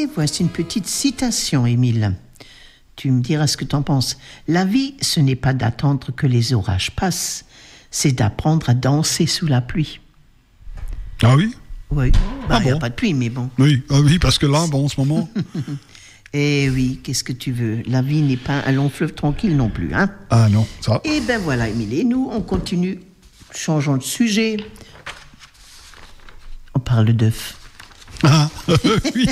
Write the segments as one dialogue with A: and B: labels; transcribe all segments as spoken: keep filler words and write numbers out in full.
A: Et voici une petite citation, Émile. Tu me diras ce que tu en penses. La vie, ce n'est pas d'attendre que les orages passent, c'est d'apprendre à danser sous la pluie.
B: Ah oui?
A: Oui, bah,
B: ah
A: il n'y
B: bon.
A: a pas de pluie, mais bon.
B: Oui, ah oui, parce que là, bon, en ce moment...
A: Eh oui, qu'est-ce que tu veux? La vie n'est pas un long fleuve tranquille non plus, hein?
B: Ah non, ça...
A: Et ben voilà, Émile, et nous, on continue. Changeons de sujet. On parle d'œufs.
B: Ah, oui.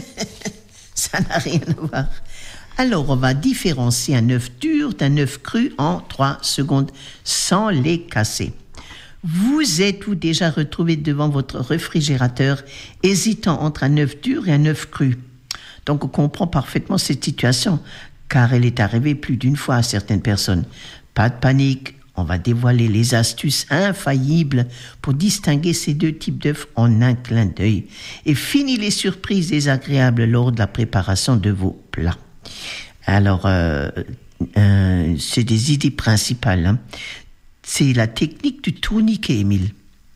A: Ça n'a rien à voir. Alors, on va différencier un œuf dur d'un œuf cru en trois secondes, sans les casser. Vous êtes-vous déjà retrouvé devant votre réfrigérateur, hésitant entre un œuf dur et un œuf cru? Donc, on comprend parfaitement cette situation, car elle est arrivée plus d'une fois à certaines personnes. Pas de panique, on va dévoiler les astuces infaillibles pour distinguer ces deux types d'œufs en un clin d'œil. Et fini les surprises désagréables lors de la préparation de vos plats. Alors, euh, euh, c'est des idées principales. Hein. C'est la technique du tourniquet, Émile.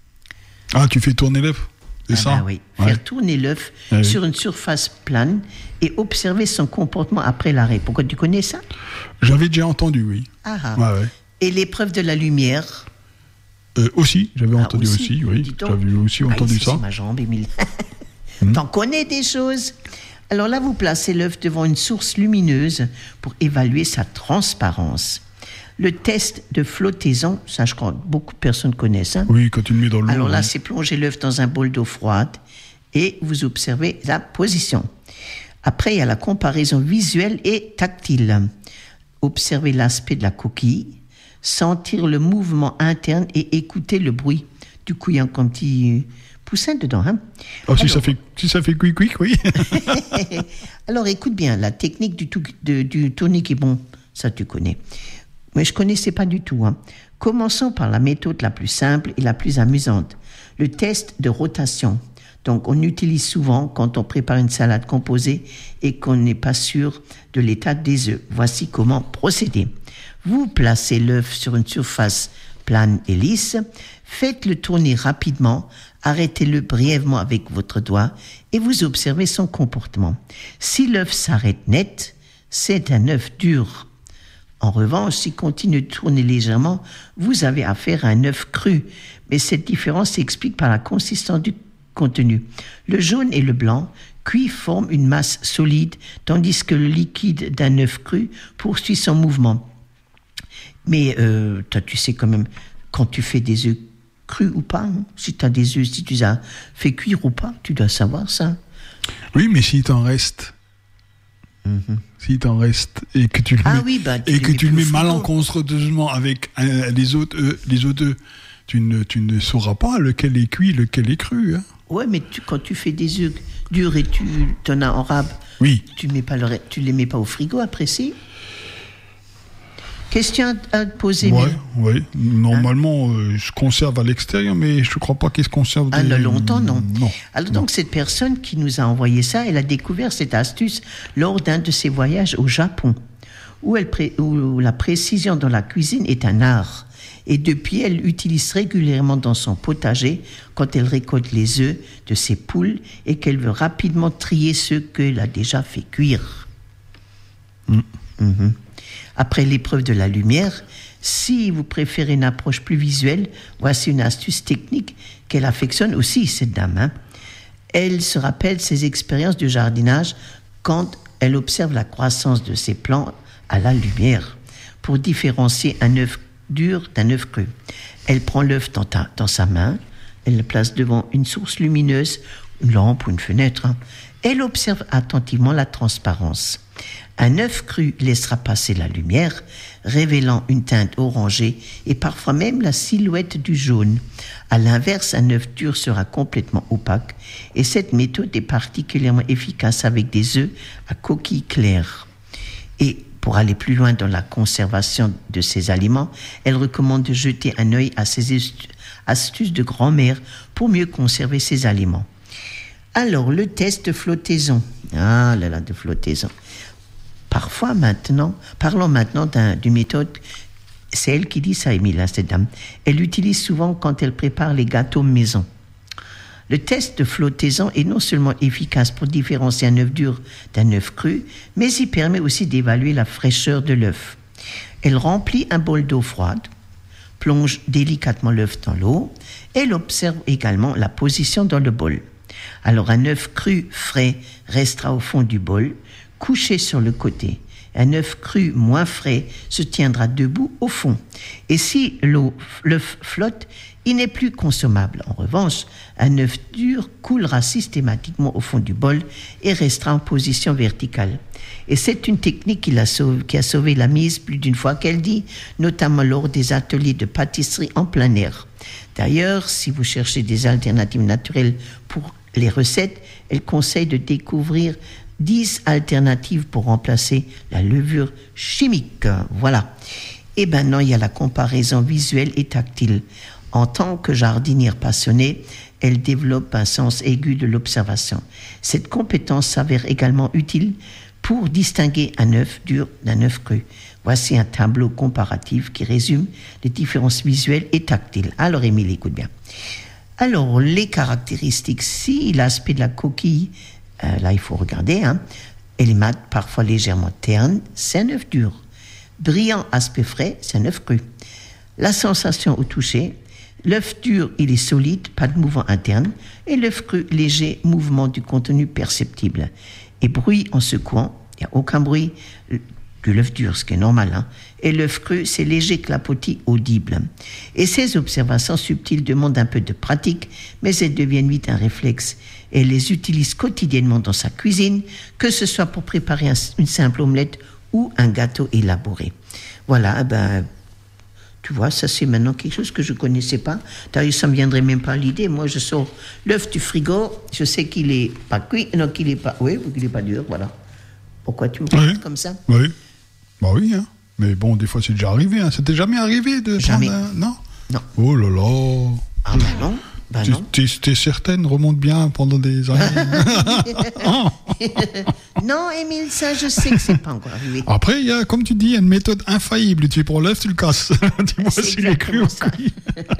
B: Ah, tu fais tourner l'œuf? C'est
A: ah
B: ça
A: bah oui.
B: ouais.
A: Faire tourner l'œuf
B: ah
A: sur
B: oui.
A: une surface plane et observer son comportement après l'arrêt. Pourquoi tu connais ça?
B: J'avais déjà entendu, oui.
A: Ah, ah.
B: Ouais, ouais.
A: Et l'épreuve de la lumière?
B: euh, Aussi, j'avais
A: ah,
B: entendu aussi, aussi oui. J'avais aussi
A: ah,
B: entendu
A: ici,
B: ça.
A: C'est ma jambe, Émile.
B: hmm.
A: T'en connais des choses? Alors là, vous placez l'œuf devant une source lumineuse pour évaluer sa transparence. Le test de flottaison, ça je crois que beaucoup de personnes connaissent. Hein.
B: Oui, quand tu le mets dans l'eau.
A: Alors là,
B: oui.
A: c'est plonger l'œuf dans un bol d'eau froide et vous observez la position. Après, il y a la comparaison visuelle et tactile. Observez l'aspect de la coquille, sentir le mouvement interne et écouter le bruit. Du coup, il y a un petit poussin dedans. Hein.
B: Oh,
A: Alors,
B: si, ça fait, si ça fait quick quick, oui.
A: Alors, écoute bien, la technique du, tou- de, du tourniquet, bon, ça tu connais. Mais je ne connaissais pas du tout. Hein. Commençons par la méthode la plus simple et la plus amusante. Le test de rotation. Donc, on utilise souvent quand on prépare une salade composée et qu'on n'est pas sûr de l'état des œufs. Voici comment procéder. Vous placez l'œuf sur une surface plane et lisse, faites-le tourner rapidement, arrêtez-le brièvement avec votre doigt et vous observez son comportement. Si l'œuf s'arrête net, c'est un œuf dur. En revanche, s'il continue de tourner légèrement, vous avez affaire à un œuf cru. Mais cette différence s'explique par la consistance du contenu. Le jaune et le blanc, cuits, forment une masse solide, tandis que le liquide d'un œuf cru poursuit son mouvement. Mais euh, toi, tu sais quand même, quand tu fais des œufs crus ou pas, hein, si tu as des œufs, si tu les as fait cuire ou pas, tu dois savoir ça.
B: Oui, mais s'il t'en reste...
A: Mm-hmm.
B: S'il t'en reste et que tu le
A: ah
B: mets,
A: oui, bah, tu
B: et que tu le mets
A: malencontreusement
B: malencontreusement avec euh, les autres œufs, les autres œufs, tu ne, tu ne sauras pas lequel est cuit, lequel est cru. Hein.
A: Ouais, mais tu, quand tu fais des œufs durs et tu t'en as en rab,
B: oui.
A: tu mets pas le, tu les mets pas au frigo après, si? Question à te poser.
B: Oui, ouais. Normalement, hein? euh, je conserve à l'extérieur, mais je ne crois pas qu'il se conserve.
A: Ah,
B: des...
A: longtemps, non.
B: non.
A: Alors
B: non.
A: donc, cette personne qui nous a envoyé ça, elle a découvert cette astuce lors d'un de ses voyages au Japon, où, elle pré... où la précision dans la cuisine est un art. Et depuis, elle l'utilise régulièrement dans son potager quand elle récolte les œufs de ses poules et qu'elle veut rapidement trier ceux qu'elle a déjà fait cuire. Mm. Mm-hmm. Après l'épreuve de la lumière, si vous préférez une approche plus visuelle, voici une astuce technique qu'elle affectionne aussi, cette dame. Hein. Elle se rappelle ses expériences de jardinage quand elle observe la croissance de ses plants à la lumière pour différencier un œuf dur d'un œuf cru. Elle prend l'œuf dans, ta, dans sa main, elle le place devant une source lumineuse, une lampe ou une fenêtre. Hein. Elle observe attentivement la transparence. Un œuf cru laissera passer la lumière, révélant une teinte orangée et parfois même la silhouette du jaune. À l'inverse, un œuf dur sera complètement opaque et cette méthode est particulièrement efficace avec des œufs à coquille claire. Et pour aller plus loin dans la conservation de ces aliments, elle recommande de jeter un œil à ces astuces de grand-mère pour mieux conserver ces aliments. Alors, le test de flottaison. Ah là là, de flottaison. Parfois maintenant, parlons maintenant d'un, d'une méthode, c'est elle qui dit ça, Émile, cette dame. Elle l'utilise souvent quand elle prépare les gâteaux maison. Le test de flottaison est non seulement efficace pour différencier un œuf dur d'un œuf cru, mais il permet aussi d'évaluer la fraîcheur de l'œuf. Elle remplit un bol d'eau froide, plonge délicatement l'œuf dans l'eau. Elle observe également la position dans le bol. Alors un œuf cru frais restera au fond du bol, couché sur le côté. Un œuf cru moins frais se tiendra debout au fond. Et si l'eau, l'œuf flotte, il n'est plus consommable. En revanche, un œuf dur coulera systématiquement au fond du bol et restera en position verticale. Et c'est une technique qui, l'a sauvé, qui a sauvé la mise plus d'une fois qu'elle dit, notamment lors des ateliers de pâtisserie en plein air. D'ailleurs, si vous cherchez des alternatives naturelles pour les recettes, elle conseille de découvrir dix alternatives pour remplacer la levure chimique. Voilà. Et maintenant, il y a la comparaison visuelle et tactile. En tant que jardinière passionnée, elle développe un sens aigu de l'observation. Cette compétence s'avère également utile pour distinguer un œuf dur d'un œuf cru. Voici un tableau comparatif qui résume les différences visuelles et tactiles. Alors, Émile, écoute bien. Alors, les caractéristiques, si l'aspect de la coquille, euh, là, il faut regarder, hein, elle est mate, parfois légèrement terne, c'est un œuf dur. Brillant aspect frais, c'est un œuf cru. La sensation au toucher, l'œuf dur, il est solide, pas de mouvement interne, et l'œuf cru, léger, mouvement du contenu perceptible. Et bruit en secouant, il n'y a aucun bruit de l'œuf dur, ce qui est normal, hein. Et l'œuf cru, c'est léger clapotis audible. Et ces observations subtiles demandent un peu de pratique, mais elles deviennent vite un réflexe. Elle les utilise quotidiennement dans sa cuisine, que ce soit pour préparer un, une simple omelette ou un gâteau élaboré. Voilà, ben, tu vois, ça c'est maintenant quelque chose que je ne connaissais pas. D'ailleurs, ça ne me viendrait même pas à l'idée. Moi, je sors l'œuf du frigo, je sais qu'il n'est pas cuit, non, qu'il n'est pas, oui, qu'il n'est pas dur, voilà. Pourquoi tu me regardes oui. comme ça?
B: Oui, bah oui, hein. Mais bon, des fois c'est déjà arrivé, hein. C'était jamais arrivé de
A: jamais.
B: prendre un... Non.
A: Non.
B: Oh là là.
A: Ah ben non. Ben
B: t'es,
A: non.
B: T'es, t'es certaine, remonte bien pendant des années.
A: Non, Émile, ça, je sais que c'est pas encore arrivé.
B: Après, il y a, comme tu dis, une méthode infaillible. Tu prends l'œuf, tu le casses. Tu vois s'il est cru ou cuit.